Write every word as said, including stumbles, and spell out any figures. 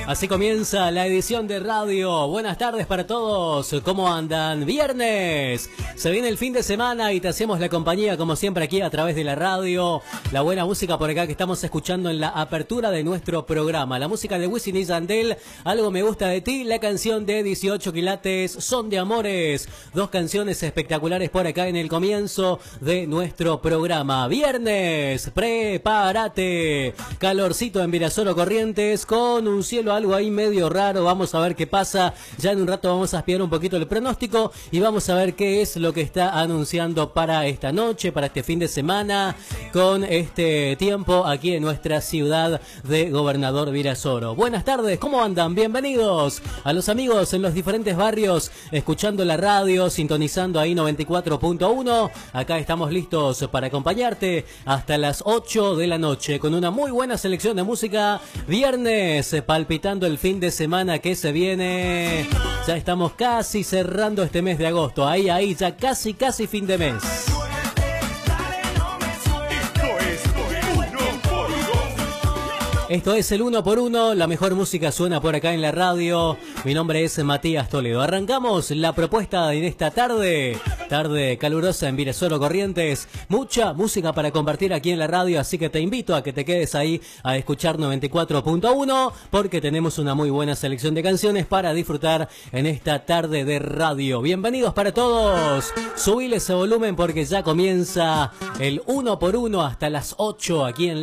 Así comienza la edición de radio. Buenas tardes para todos. ¿Cómo andan? Viernes. Se viene el fin de semana y te hacemos la compañía como siempre aquí a través de la radio. La buena música por acá que estamos escuchando en la apertura de nuestro programa. La música de Wisin y Yandel, Algo me gusta de ti. La canción de dieciocho quilates, Son de amores. Dos canciones espectaculares por acá en el comienzo de nuestro programa. Viernes, prepárate. Calorcito en Virasoro Corrientes con un cielo algo ahí medio raro. Vamos a ver qué pasa. Ya en un rato vamos a espiar un poquito el pronóstico y vamos a ver qué es lo que está anunciando para esta noche, para este fin de semana, con este tiempo aquí en nuestra ciudad de Gobernador Virasoro. Buenas tardes, ¿cómo andan? Bienvenidos a los amigos en los diferentes barrios, escuchando la radio, sintonizando ahí noventa y cuatro punto uno. Acá estamos listos para acompañarte hasta las ocho de la noche con una muy buena selección de música. Viernes, palpitando el fin de semana que se viene. Ya estamos casi cerrando este mes de agosto. Ahí, ahí, ya casi, casi fin de mes. Esto es el uno por uno, la mejor música suena por acá en la radio. Mi nombre es Matías Toledo. Arrancamos la propuesta de esta tarde, tarde calurosa en Virasoro Corrientes. Mucha música para compartir aquí en la radio, así que te invito a que te quedes ahí a escuchar noventa y cuatro punto uno, porque tenemos una muy buena selección de canciones para disfrutar en esta tarde de radio. Bienvenidos para todos. Subile ese volumen porque ya comienza el uno por uno hasta las ocho aquí en la